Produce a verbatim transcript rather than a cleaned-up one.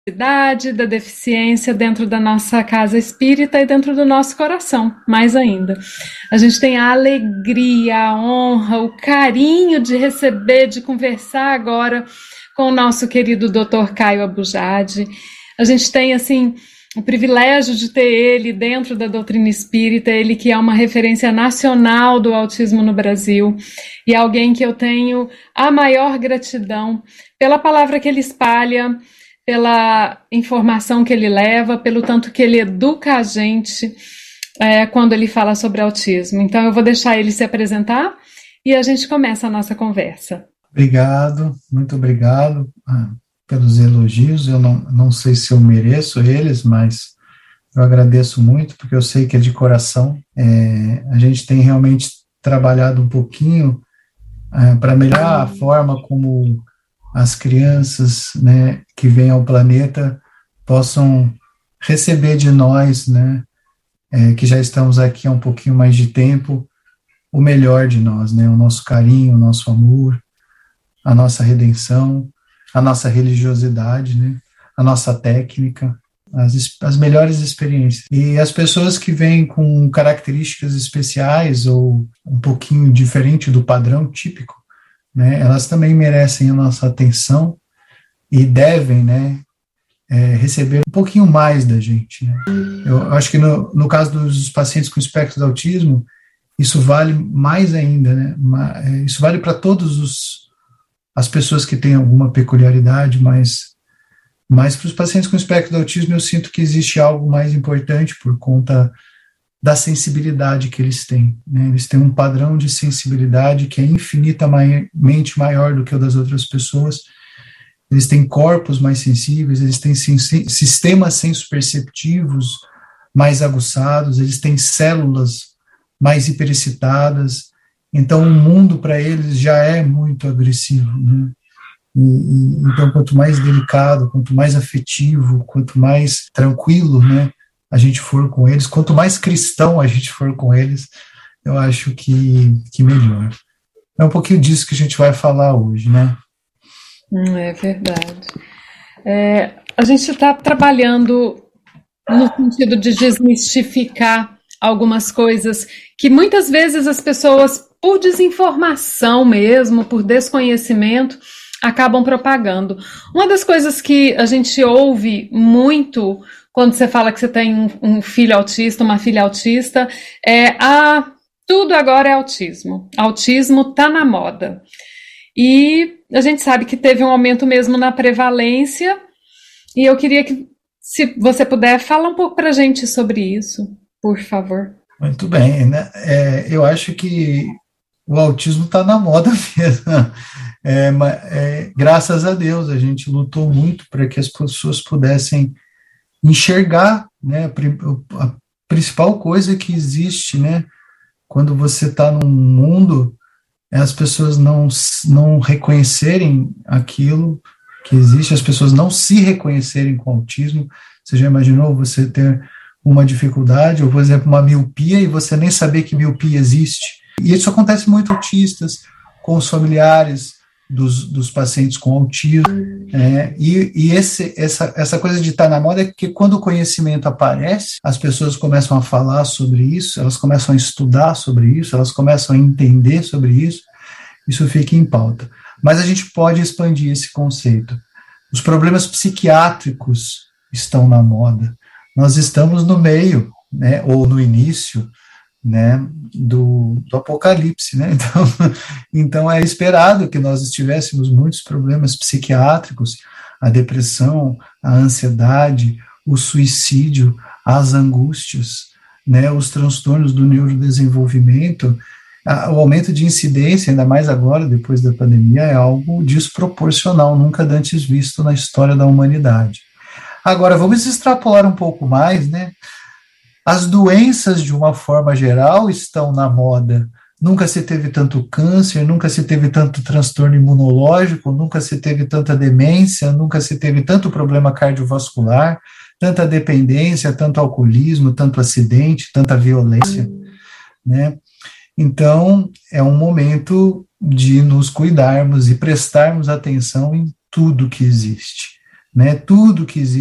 da deficiência dentro da nossa casa espírita e dentro do nosso coração, mais ainda. A gente tem a alegria, a honra, o carinho de receber, de conversar agora com o nosso querido doutor Caio Abujade. A gente tem, assim, o privilégio de ter ele dentro da doutrina espírita, ele que é uma referência nacional do autismo no Brasil, e alguém que eu tenho a maior gratidão pela palavra que ele espalha, pela informação que ele leva, pelo tanto que ele educa a gente é, quando ele fala sobre autismo. Então eu vou deixar ele se apresentar e a gente começa a nossa conversa. Obrigado, muito obrigado ah, pelos elogios. Eu não, não sei se eu mereço eles, mas eu agradeço muito, porque eu sei que é de coração. É, a gente tem realmente trabalhado um pouquinho é, para melhorar a forma como as crianças, né, que vêm ao planeta possam receber de nós, né, é, que já estamos aqui há um pouquinho mais de tempo, o melhor de nós, né, o nosso carinho, o nosso amor, a nossa redenção, a nossa religiosidade, né, a nossa técnica, as, as melhores experiências. E as pessoas que vêm com características especiais ou um pouquinho diferente do padrão típico, né, elas também merecem a nossa atenção e devem, né, é, receber um pouquinho mais da gente. Né. Eu acho que no, no caso dos pacientes com espectro de autismo, isso vale mais ainda, né, isso vale para todos os as pessoas que têm alguma peculiaridade, mas, mas para os pacientes com espectro de autismo eu sinto que existe algo mais importante por conta da sensibilidade que eles têm, né? Eles têm um padrão de sensibilidade que é infinitamente maior do que o das outras pessoas, eles têm corpos mais sensíveis, eles têm sistemas sensoperceptivos mais aguçados, eles têm células mais hiperexcitadas, então o mundo para eles já é muito agressivo, né? E, e, então quanto mais delicado, quanto mais afetivo, quanto mais tranquilo, né, a gente for com eles, quanto mais cristão a gente for com eles, eu acho que, que melhor. É um pouquinho disso que a gente vai falar hoje, né? É verdade. É, a gente está trabalhando no sentido de desmistificar algumas coisas que muitas vezes as pessoas, por desinformação mesmo, por desconhecimento, acabam propagando. Uma das coisas que a gente ouve muito quando você fala que você tem um, um filho autista, uma filha autista, é, ah, tudo agora é autismo. Autismo está na moda. E a gente sabe que teve um aumento mesmo na prevalência, e eu queria que, se você puder, fala um pouco para a gente sobre isso, por favor. Muito bem, né? É, eu acho que o autismo está na moda mesmo. É, é, graças a Deus, a gente lutou muito para que as pessoas pudessem enxergar, né, a principal coisa que existe, né, quando você está num mundo, é as pessoas não, não reconhecerem aquilo que existe, as pessoas não se reconhecerem com autismo. Você já imaginou você ter uma dificuldade, ou, por exemplo, uma miopia, e você nem saber que miopia existe? E isso acontece muito com autistas, com os familiares dos, dos pacientes com autismo, é, e, e esse, essa, essa coisa de estar na moda é que quando o conhecimento aparece, as pessoas começam a falar sobre isso, elas começam a estudar sobre isso, elas começam a entender sobre isso, isso fica em pauta. Mas a gente pode expandir esse conceito. Os problemas psiquiátricos estão na moda. Nós estamos no meio, né, ou no início, né, do, do apocalipse, né? Então, então é esperado que nós estivéssemos muitos problemas psiquiátricos, a depressão, a ansiedade, o suicídio, as angústias, né, os transtornos do neurodesenvolvimento, a, o aumento de incidência, ainda mais agora, depois da pandemia, é algo desproporcional, nunca antes visto na história da humanidade. Agora, vamos extrapolar um pouco mais, né? As doenças, de uma forma geral, estão na moda. Nunca se teve tanto câncer, nunca se teve tanto transtorno imunológico, nunca se teve tanta demência, nunca se teve tanto problema cardiovascular, tanta dependência, tanto alcoolismo, tanto acidente, tanta violência, né? Então, é um momento de nos cuidarmos e prestarmos atenção em tudo que existe, né? Tudo que existe